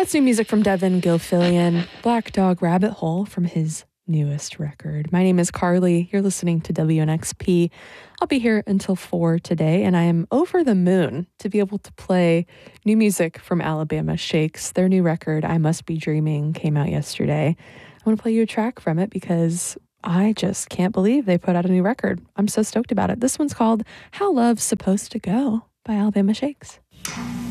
That's new music from Devin Gilfillian, Black Dog Rabbit Hole from his newest record. My name is Carly. You're listening to WNXP. I'll be here until 4 today, and I am over the moon to be able to play new music from Alabama Shakes. Their new record, I Must Be Dreaming, came out yesterday. I want to play you a track from it because I just can't believe they put out a new record. I'm so stoked about it. This one's called How Love's Supposed to Go by Alabama Shakes.